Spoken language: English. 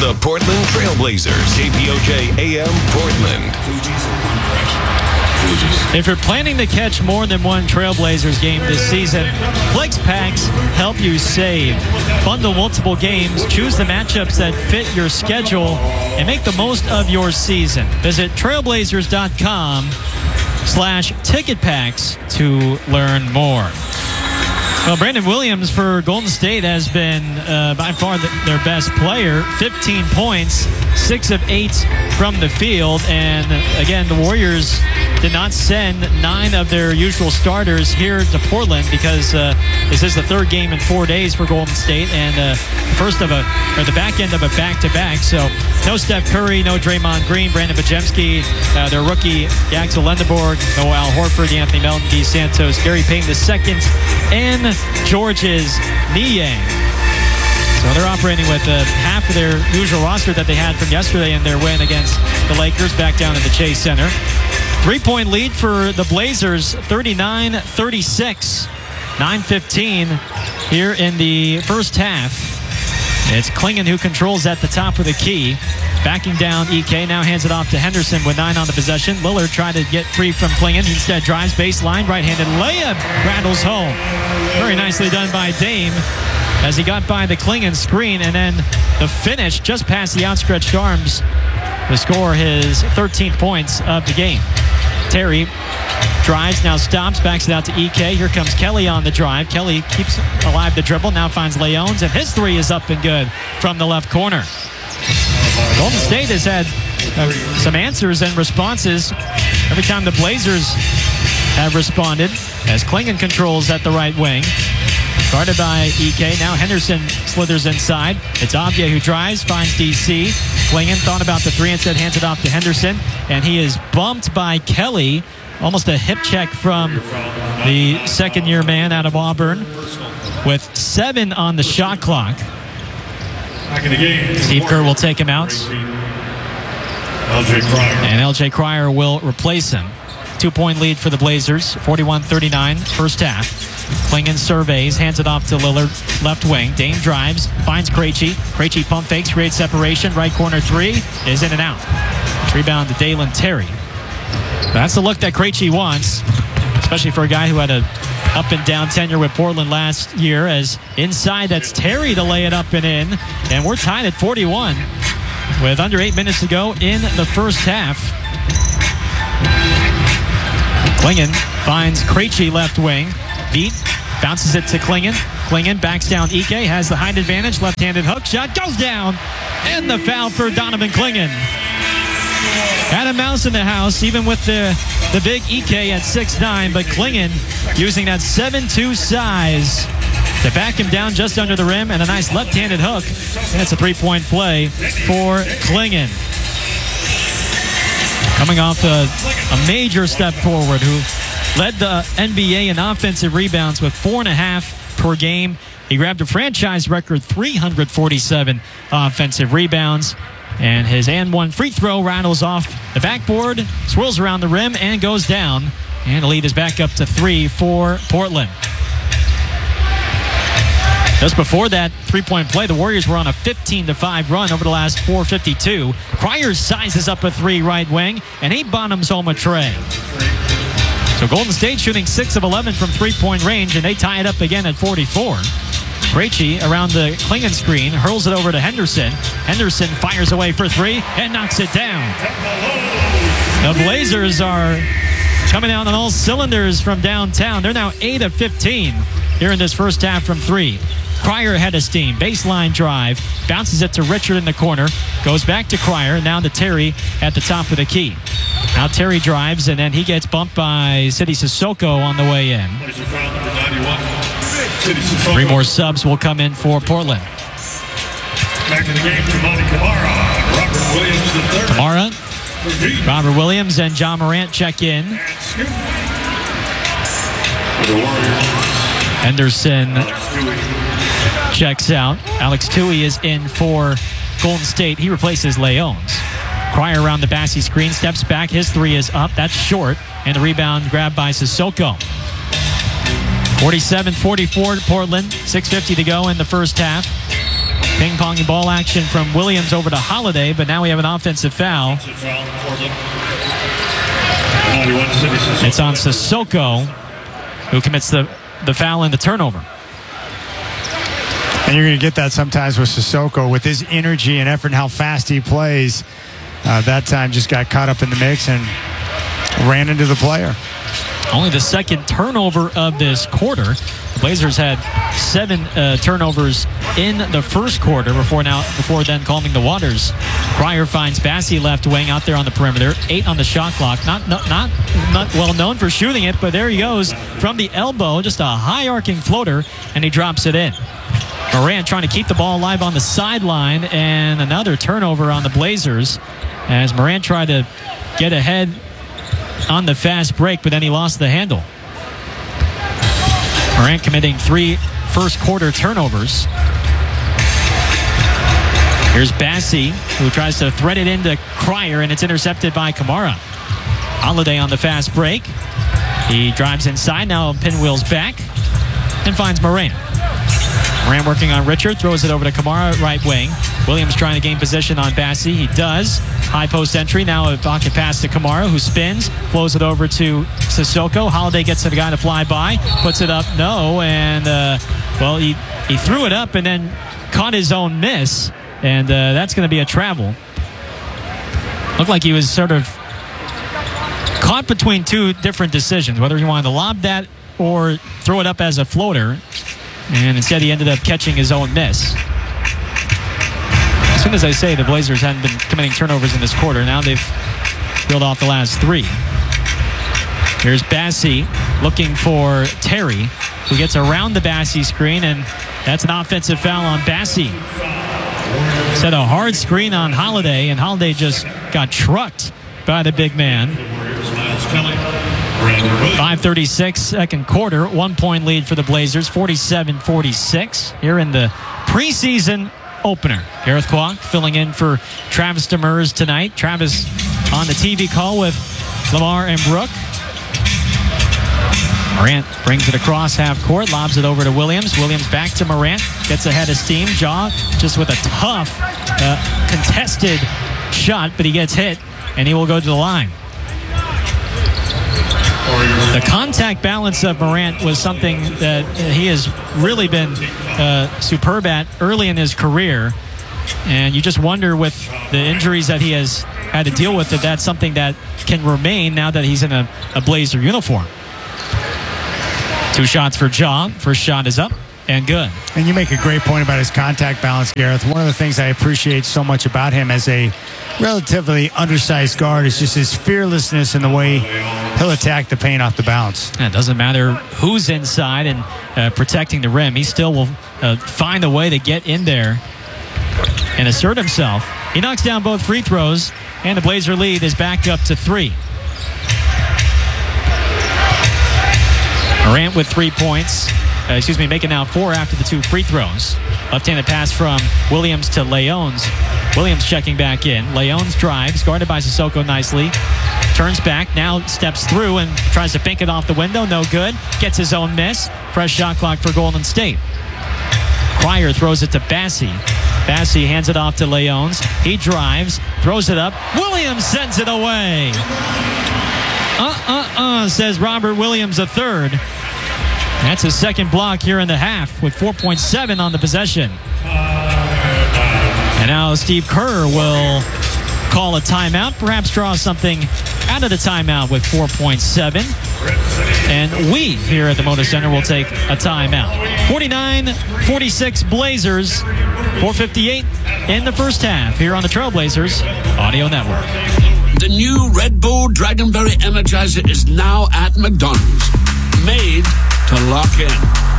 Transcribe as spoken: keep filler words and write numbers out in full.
The Portland Trailblazers, K P O J A M Portland. If you're planning to catch more than one Trailblazers game this season, Flex Packs help you save. Bundle multiple games, choose the matchups that fit your schedule, and make the most of your season. Visit trailblazers.com slash ticket packs to learn more. Well, Brandon Williams for Golden State has been uh, by far the, their best player. fifteen points, six of eight from the field. And again, the Warriors did not send nine of their usual starters here to Portland because uh, this is the third game in four days for Golden State and uh, first of a, or the back end of a back-to-back. So no Steph Curry, no Draymond Green, Brandon Bajemski, uh, their rookie Axel Lendeborg, no Al Horford, Anthony Melton, D. Santos, Gary Payton the second, and Georges Niang. So they're operating with uh, half of their usual roster that they had from yesterday in their win against the Lakers back down at the Chase Center. Three-point lead for the Blazers, thirty-nine thirty-six, nine fifteen here in the first half. It's Clingan who controls at the top of the key. Backing down E K, now hands it off to Henderson with nine on the possession. Lillard tried to get free from Clingan. He instead drives baseline, right-handed layup, rattles home. Very nicely done by Dame as he got by the Clingan screen, and then the finish just past the outstretched arms to score his thirteenth points of the game. Terry drives, now stops, backs it out to E K. Here comes Kelly on the drive. Kelly keeps alive the dribble, now finds Leones, and his three is up and good from the left corner. Golden State has had uh, some answers and responses every time the Blazers have responded, as Clingan controls at the right wing. Guarded by E K. Now Henderson slithers inside. It's Avdia who drives, finds D C. Clingan thought about the three, instead hands it off to Henderson, and he is bumped by Kelly. Almost a hip check from the second-year man out of Auburn with seven on the shot clock. Back in the game. Steve Kerr will take him out. L J Cryer. And L J Cryer will replace him. Two-point lead for the Blazers, forty-one thirty-nine, first half. Clingan surveys, hands it off to Lillard, left wing. Dame drives, finds Krejci. Krejci pump fakes, creates separation. Right corner three is in and out. Rebound to Dalen Terry. That's the look that Krejci wants, especially for a guy who had a up and down tenure with Portland last year. As inside, that's Terry to lay it up and in. And we're tied at forty-one with under eight minutes to go in the first half. Clingan finds Krejci left wing. Beat bounces it to Clingan. Clingan backs down E K, has the height advantage. Left-handed hook shot goes down. And the foul for Donovan Clingan. Adam Mouse in the house, even with the, the big E K at six nine, but Clingan using that seven two size to back him down just under the rim, and a nice left-handed hook. And it's a three-point play for Clingan. Coming off a, a major step forward, who led the N B A in offensive rebounds with four and a half per game. He grabbed a franchise record three hundred forty-seven offensive rebounds. And his and one free throw rattles off the backboard, swirls around the rim, and goes down. And the lead is back up to three for Portland. Just before that three-point play, the Warriors were on a fifteen to five run over the last four fifty-two. Cryer sizes up a three right wing, and he bottoms home a tray. So Golden State shooting six of eleven from three-point range, and they tie it up again at forty-four. Krejci around the Clingan screen, hurls it over to Henderson. Henderson fires away for three and knocks it down. The Blazers are coming out on all cylinders from downtown. They're now eight of fifteen here in this first half from three. Cryer head of steam, baseline drive, bounces it to Richard in the corner, goes back to Cryer, now to Terry at the top of the key. Now Terry drives, and then he gets bumped by Sidy Cissoko on the way in. Three more subs will come in for Portland. Back in the game, Kamani Kamara, Robert Williams the third. Kamara, Robert Williams, and John Morant check in. Henderson checks out. Alex Tui is in for Golden State. He replaces Leones. Cryer around the Bassi screen, steps back. His three is up. That's short. And the rebound grabbed by Cissoko. forty-seven forty-four Portland. six fifty to go in the first half. Ping-ponging ball action from Williams over to Holiday, but now we have an offensive foul. It's on Sissoko, who commits the, the foul and the turnover. And you're going to get that sometimes with Sissoko, with his energy and effort and how fast he plays. Uh, that time just got caught up in the mix and ran into the player. Only the second turnover of this quarter. The Blazers had seven uh, turnovers in the first quarter before now, before then calming the waters. Cryer finds Bassey left wing out there on the perimeter. Eight on the shot clock. Not, not, not, not well known for shooting it, but there he goes from the elbow. Just a high arcing floater, and he drops it in. Morant trying to keep the ball alive on the sideline, and another turnover on the Blazers as Morant tried to get ahead on the fast break, but then he lost the handle. Morant committing three first quarter turnovers. Here's Bassey, who tries to thread it into Cryer, and it's intercepted by Kamara. Holiday on the fast break. He drives inside, now pinwheels back, and finds Morant. Morant working on Richard, throws it over to Kamara at right wing. Williams trying to gain position on Bassey. He does. High post entry. Now a pocket pass to Kamara, who spins, flows it over to Sissoko. Holiday gets to the guy to fly by, puts it up, no, and, uh, well, he, he threw it up and then caught his own miss, and uh, that's going to be a travel. Looked like he was sort of caught between two different decisions, whether he wanted to lob that or throw it up as a floater. And instead, he ended up catching his own miss. As soon as I say the Blazers hadn't been committing turnovers in this quarter, now they've reeled off the last three. Here's Bassey looking for Terry, who gets around the Bassey screen, and that's an offensive foul on Bassey. Set a hard screen on Holiday, and Holiday just got trucked by the big man. five thirty-six, second quarter. One-point lead for the Blazers, forty-seven forty-six. Here in the preseason opener. Gareth Kwok filling in for Travis Demers tonight. Travis on the T V call with Lamar and Brooke. Morant brings it across half court, lobs it over to Williams. Williams back to Morant, gets ahead of steam. Jaw just with a tough, uh, contested shot, but he gets hit, and he will go to the line. The contact balance of Morant was something that he has really been uh, superb at early in his career. And you just wonder with the injuries that he has had to deal with, if that's something that can remain now that he's in a, a Blazer uniform. Two shots for Ja. First shot is up and good. And you make a great point about his contact balance, Gareth. One of the things I appreciate so much about him as a relatively undersized guard is just his fearlessness in the way he'll attack the paint off the bounce. It doesn't matter who's inside and uh, protecting the rim. He still will uh, find a way to get in there and assert himself. He knocks down both free throws, and the Blazer lead is back up to three. Morant with three points. Uh, excuse me, making now four after the two free throws. Left-handed pass from Williams to Leones. Williams checking back in. Leones drives, guarded by Sissoko nicely. Turns back, now steps through and tries to bank it off the window. No good. Gets his own miss. Fresh shot clock for Golden State. Cryer throws it to Bassey. Bassey hands it off to Leones. He drives, throws it up. Williams sends it away. Uh-uh-uh, says Robert Williams, a third. That's his second block here in the half with four point seven on the possession. And now Steve Kerr will call a timeout, perhaps draw something out of the timeout with four point seven. And we here at the Moda Center will take a timeout. forty-nine forty-six Blazers, four fifty-eight in the first half here on the Trailblazers Audio Network. The new Red Bull Dragonberry Energizer is now at McDonald's. Made to lock in.